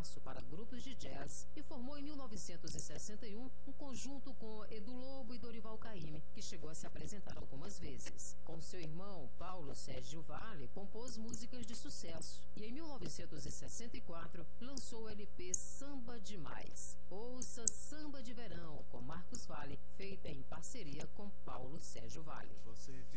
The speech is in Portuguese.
espaço para grupos de jazz e formou em 1961 um conjunto com Edu Lobo e Dorival Caymmi, que chegou a se apresentar algumas vezes. Com seu irmão Paulo Sérgio Vale, compôs músicas de sucesso e em 1964 lançou o LP Samba Demais. Ouça Samba de Verão com Marcos Valle, feita em parceria com Paulo Sérgio Vale.